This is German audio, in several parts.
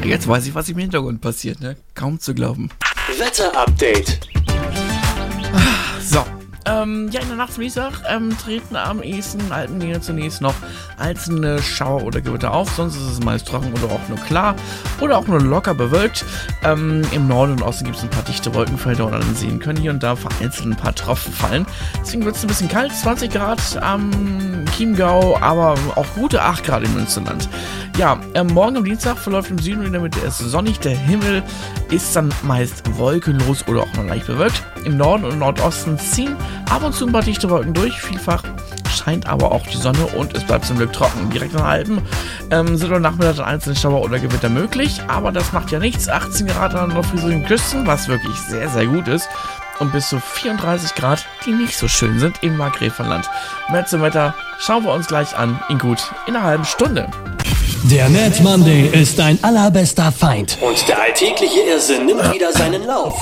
Jetzt weiß ich, was im Hintergrund passiert, ne? Kaum zu glauben. Wetter-Update. So, in der Nacht zum Dienstag treten am ehesten Alpennähe zunächst noch einzelne Schauer oder Gewitter auf. Sonst ist es meist trocken oder auch nur klar oder auch nur locker bewölkt. Im Norden und Osten gibt es ein paar dichte Wolkenfelder und an den Seen können hier und da vereinzelt ein paar Tropfen fallen. Deswegen wird es ein bisschen kalt, 20 Grad am Chiemgau, aber auch gute 8 Grad im Münsterland. Ja, morgen am Dienstag verläuft im Süden in der Mitte erst sonnig. Der Himmel ist dann meist wolkenlos oder auch noch leicht bewölkt. Im Norden und Nordosten ziehen ab und zu ein paar dichte Wolken durch. Vielfach scheint aber auch die Sonne und es bleibt zum Glück trocken. Direkt an den Alpen sind am Nachmittag dann einzelne Schauer oder Gewitter möglich, aber das macht ja nichts. 18 Grad an nordfriesischen Küsten, was wirklich sehr, sehr gut ist. Und bis zu 34 Grad, die nicht so schön sind im Markgräflerland. Mehr zum Wetter schauen wir uns gleich an in einer halben Stunde. Der Mad Monday ist dein allerbester Feind. Und der alltägliche Irrsinn nimmt wieder seinen Lauf.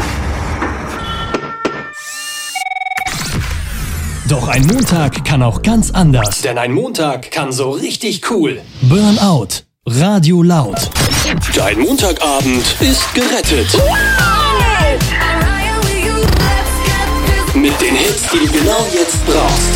Doch ein Montag kann auch ganz anders. Denn ein Montag kann so richtig cool. Burnout. Radio laut. Dein Montagabend ist gerettet. Mit den Hits, die du genau jetzt brauchst.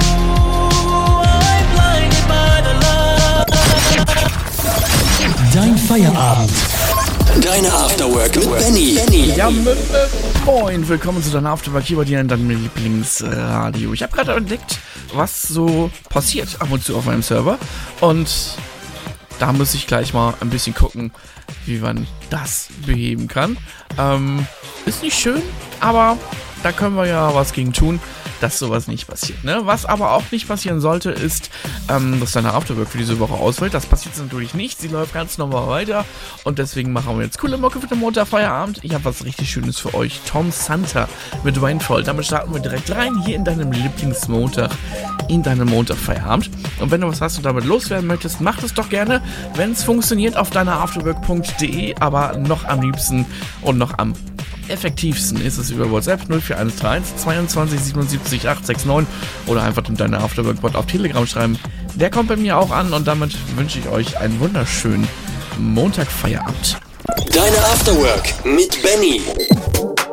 Dein Feierabend. Deine Afterwork mit Benny. Ja, moin, willkommen zu deiner Afterwork hier bei dir in deinem Lieblingsradio. Ich habe gerade entdeckt, was so passiert ab und zu auf meinem Server und da muss ich gleich mal ein bisschen gucken, wie man das beheben kann. Ist nicht schön, aber da können wir ja was gegen tun, dass sowas nicht passiert, ne? Was aber auch nicht passieren sollte, ist, dass deine Afterwork für diese Woche ausfällt. Das passiert natürlich nicht. Sie läuft ganz normal weiter und deswegen machen wir jetzt coole Mucke für den Montagfeierabend. Ich habe was richtig Schönes für euch. Tom Santa mit Rainfall. Damit starten wir direkt rein hier in deinem Lieblingsmontag, in deinem Montagfeierabend. Und wenn du was hast und damit loswerden möchtest, mach das doch gerne, wenn es funktioniert, auf deineafterwork.de, aber noch am liebsten und noch am effektivsten ist es über WhatsApp 04131 22 77 869 oder einfach in deine Afterwork-Bot auf Telegram schreiben. Der kommt bei mir auch an und damit wünsche ich euch einen wunderschönen Montagfeierabend. Deine Afterwork mit Benny.